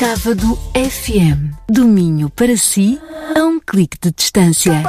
Cávado FM. Do Minho para si, a um clique de distância.